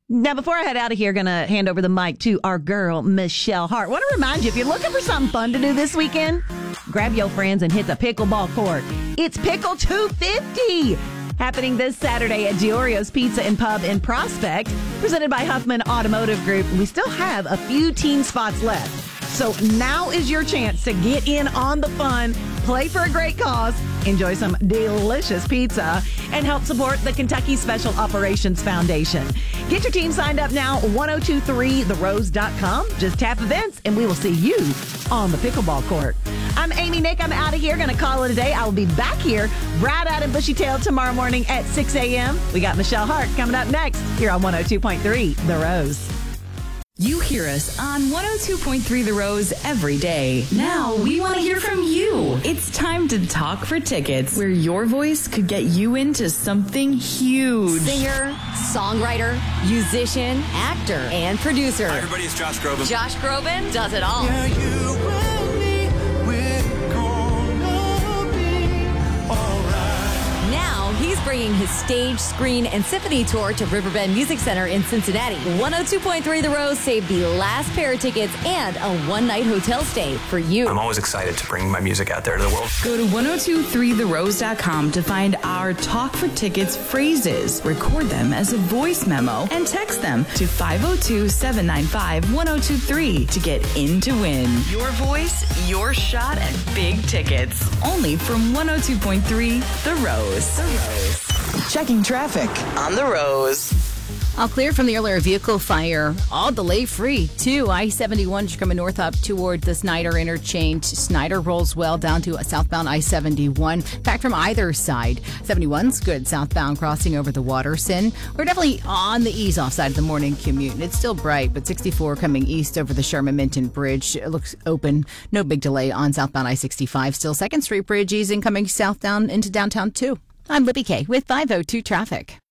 Now, before I head out of here, going to hand over the mic to our girl, Michelle Hart. Want to remind you, if you're looking for something fun to do this weekend, grab your friends and hit the pickleball court. It's Pickle 250, happening this Saturday at Giorgio's Pizza and Pub in Prospect, presented by Huffman Automotive Group. We still have a few team spots left. So now is your chance to get in on the fun, play for a great cause, enjoy some delicious pizza, and help support the Kentucky Special Operations Foundation. Get your team signed up now, 1023therose.com. Just tap events, and we will see you on the pickleball court. I'm Amy Nick. I'm out of here. Going to call it a day. I will be back here, bright eyed and bushy tailed tomorrow morning at 6 a.m. We got Michelle Hart coming up next here on 102.3 The Rose. You hear us on 102.3 The Rose every day. Now we want to hear from you. It's time to talk for tickets, where your voice could get you into something huge. Singer, songwriter, musician, actor, and producer. Hi, everybody. It's Josh Groban. Josh Groban does it all. Yeah, you and me, we're gonna be alright. Now he's bringing his stage, screen, and symphony tour to Riverbend Music Center in Cincinnati. 102.3 The Rose saved the last pair of tickets and a one-night hotel stay for you. I'm always excited to bring my music out there to the world. Go to 1023therose.com to find our Talk for Tickets phrases. Record them as a voice memo and text them to 502-795-1023 to get in to win. Your voice, your shot at big tickets. Only from 102.3 The Rose. The Rose. Checking traffic on The Rose. All clear from the earlier vehicle fire. All delay free to I-71 coming north up toward the Snyder interchange. Snyder rolls well down to southbound I-71. Back from either side. 71's good southbound crossing over the Waterson. We're definitely on the ease-off side of the morning commute. It's still bright, but 64 coming east over the Sherman-Minton Bridge. It looks open. No big delay on southbound I-65. Still 2nd Street Bridge easing coming south down into downtown too. I'm Libby Kay with 502 Traffic.